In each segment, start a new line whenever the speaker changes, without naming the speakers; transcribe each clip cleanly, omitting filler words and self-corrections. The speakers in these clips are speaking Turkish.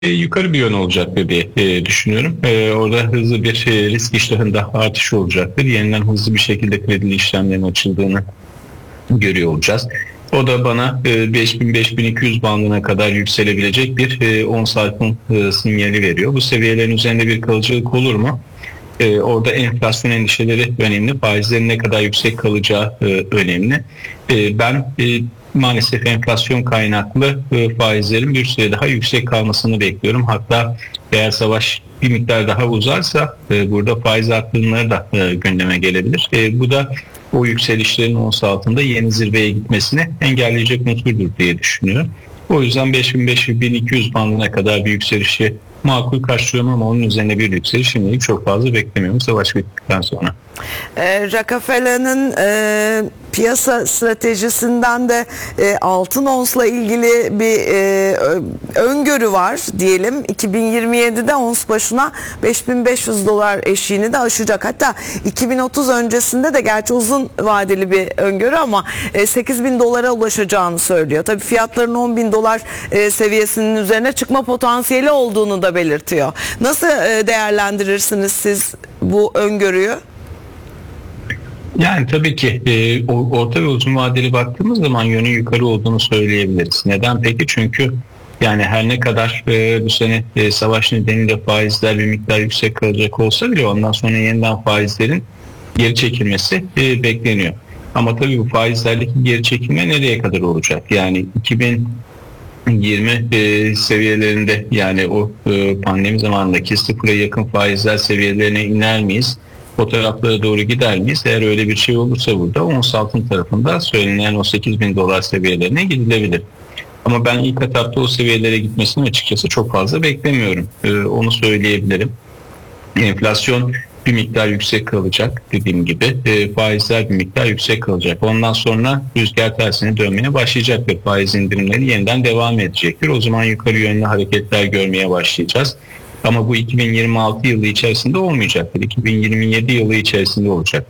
yukarı bir yön olacaktır diye düşünüyorum. Orada hızlı bir risk iştahında artış olacaktır. Yeniden hızlı bir şekilde kredili işlemlerin açıldığını görüyor olacağız. O da bana 5000-5200 bandına kadar yükselebilecek bir ons altın sinyali veriyor. Bu seviyelerin üzerinde bir kalıcılık olur mu? Orada enflasyon endişeleri önemli. Faizlerin ne kadar yüksek kalacağı önemli. Ben maalesef enflasyon kaynaklı faizlerin bir süre daha yüksek kalmasını bekliyorum. Hatta eğer savaş bir miktar daha uzarsa burada faiz artırımları da gündeme gelebilir. Bu da o yükselişlerin ons altında yeni zirveye gitmesini engelleyecek unsurdur diye düşünüyorum. O yüzden 5500-1200 bandına kadar bir yükselişi makul karşılıyorum ama onun üzerine bir yükseliş şimdilik çok fazla beklemiyorum savaş bittikten sonra.
Rockefeller'ın piyasa stratejisinden de altın onsla ilgili bir öngörü var diyelim. 2027'de ons başına $5500 eşiğini de aşacak. Hatta 2030 öncesinde de gerçi uzun vadeli bir öngörü ama $8000 ulaşacağını söylüyor. Tabii fiyatların $10.000 seviyesinin üzerine çıkma potansiyeli olduğunu da belirtiyor. Nasıl değerlendirirsiniz siz bu öngörüyü?
Yani tabii ki orta ve uzun vadeli baktığımız zaman yönü yukarı olduğunu söyleyebiliriz. Neden peki? Çünkü yani her ne kadar bu sene savaş nedeniyle faizler bir miktar yüksek kalacak olsa bile ondan sonra yeniden faizlerin geri çekilmesi bekleniyor. Ama tabii bu faizlerdeki geri çekilme nereye kadar olacak? Yani 2020 seviyelerinde yani o pandemi zamanındaki sıfıra yakın faizler seviyelerine iner miyiz? O taraflara doğru gider miyiz? Eğer öyle bir şey olursa burada ons altın tarafında söylenen o $8000 seviyelerine gidilebilir. Ama ben ilk etapta o seviyelere gitmesini açıkçası çok fazla beklemiyorum. Onu söyleyebilirim. Enflasyon bir miktar yüksek kalacak dediğim gibi. Faizler bir miktar yüksek kalacak. Ondan sonra rüzgar tersine dönmeye başlayacaktır. Faiz indirimleri yeniden devam edecektir. O zaman yukarı yönlü hareketler görmeye başlayacağız. Ama bu 2026 yılı içerisinde olmayacaktır. 2027 yılı içerisinde olacak.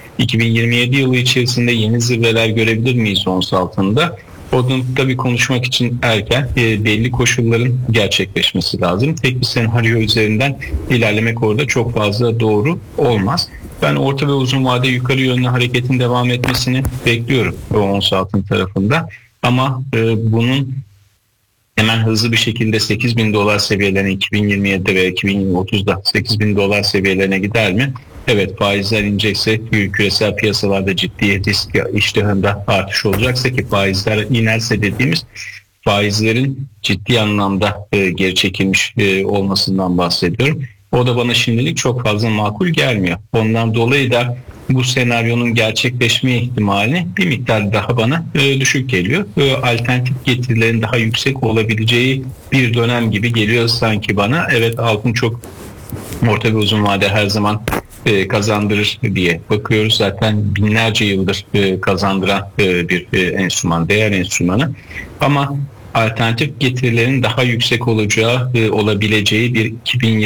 2027 yılı içerisinde yeni zirveler görebilir miyiz ons altında? Onu tabii konuşmak için erken, belli koşulların gerçekleşmesi lazım. Tek bir senaryo üzerinden ilerlemek orada çok fazla doğru olmaz. Ben orta ve uzun vade yukarı yönlü hareketin devam etmesini bekliyorum o ons altın tarafında. Ama bunun hemen hızlı bir şekilde $8000 seviyelerine 2027'de ve 2030'da $8000 seviyelerine gider mi? Evet, faizler inecekse küresel piyasalarda ciddi risk iştahında artış olacaksa ki faizler inerse dediğimiz faizlerin ciddi anlamda geri çekilmiş olmasından bahsediyorum. O da bana şimdilik çok fazla makul gelmiyor. Ondan dolayı da bu senaryonun gerçekleşme ihtimali bir miktar daha bana düşük geliyor. Alternatif getirilerin daha yüksek olabileceği bir dönem gibi geliyor sanki bana. Evet, altın çok orta ve uzun vade her zaman kazandırır diye bakıyoruz. Zaten binlerce yıldır kazandıran bir enstrüman, değer enstrümanı. Ama alternatif getirilerin daha yüksek olabileceği bir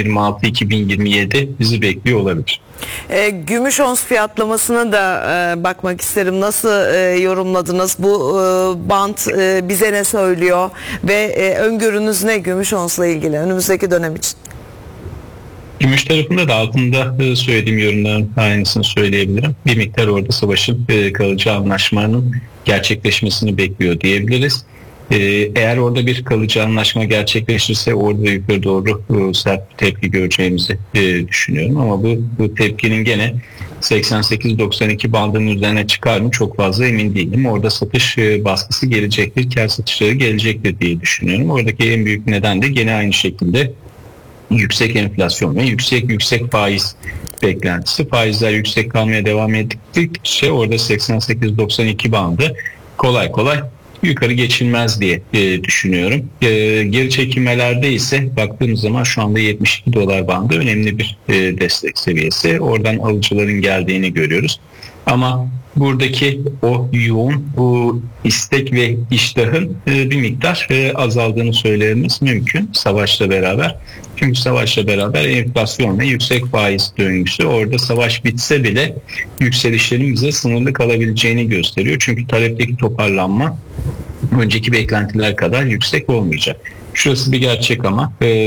2026-2027 bizi bekliyor olabilir.
Gümüş ons fiyatlamasına da bakmak isterim. Nasıl yorumladınız? Bu bant bize ne söylüyor? Ve öngörünüz ne gümüş onsla ilgili önümüzdeki dönem için?
Gümüş tarafında da altında söylediğim yorumların aynısını söyleyebilirim. Bir miktar orada savaşın kalıcı anlaşmanın gerçekleşmesini bekliyor diyebiliriz. Eğer orada bir kalıcı anlaşma gerçekleşirse orada yukarı doğru sert bir tepki göreceğimizi düşünüyorum. Ama bu tepkinin gene 88-92 bandının üzerine çıkar mı çok fazla emin değilim. Orada satış baskısı gelecektir, kar satışları gelecektir diye düşünüyorum. Oradaki en büyük neden de gene aynı şekilde yüksek enflasyon ve yüksek faiz beklentisi. Faizler yüksek kalmaya devam ettikçe orada 88-92 bandı kolay yukarı geçilmez diye düşünüyorum. Geri çekilmelerde ise baktığımız zaman şu anda $72 bandı önemli bir destek seviyesi. Oradan alıcıların geldiğini görüyoruz. Ama buradaki o yoğun bu istek ve iştahın bir miktar azaldığını söylememiz mümkün savaşla beraber. Çünkü savaşla beraber enflasyon ve yüksek faiz döngüsü orada savaş bitse bile yükselişlerin bize sınırlı kalabileceğini gösteriyor. Çünkü talepteki toparlanma önceki beklentiler kadar yüksek olmayacak. Şurası bir gerçek ama